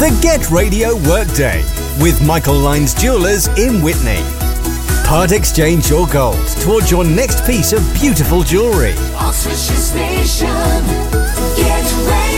The Get Radio Workday with Michael Lyons Jewellers in Whitney. Part exchange your gold towards your next piece of beautiful jewellery. Oxfordshire Station, Get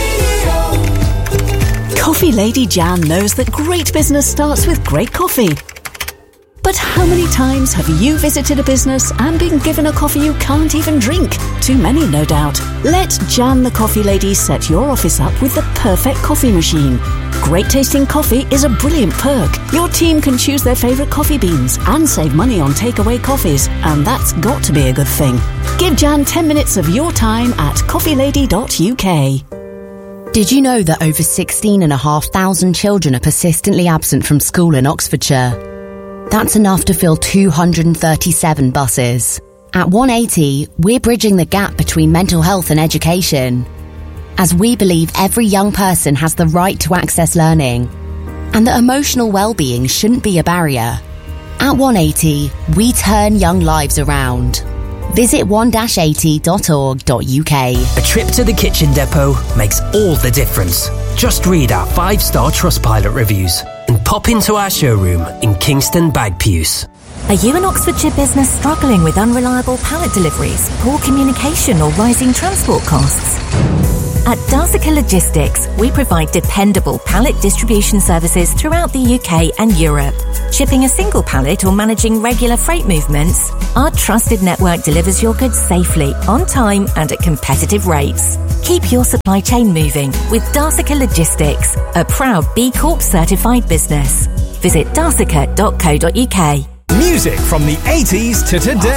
Radio. Coffee Lady Jan knows that great business starts with great coffee. But how many times have you visited a business and been given a coffee you can't even drink? Too many, no doubt. Let Jan the Coffee Lady set your office up with the perfect coffee machine. Great tasting coffee is a brilliant perk. Your team can choose their favourite coffee beans and save money on takeaway coffees, and that's got to be a good thing. Give Jan 10 minutes of your time at coffeelady.uk. Did you know that over 16,500 children are persistently absent from school in Oxfordshire? That's enough to fill 237 buses. At 180, we're bridging the gap between mental health and education, as we believe every young person has the right to access learning and that emotional well-being shouldn't be a barrier. At 180, we turn young lives around. Visit 1-80.org.uk. A trip to the Kitchen Depot makes all the difference. Just read our 5-star Trustpilot reviews and pop into our showroom in Kingston Bagpuws. Are you an Oxfordshire business struggling with unreliable pallet deliveries, poor communication or rising transport costs? At Darsica Logistics, we provide dependable pallet distribution services throughout the UK and Europe. Shipping a single pallet or managing regular freight movements, our trusted network delivers your goods safely, on time and at competitive rates. Keep your supply chain moving with Darsica Logistics, a proud B Corp certified business. Visit darsica.co.uk. Music from the 80s to today.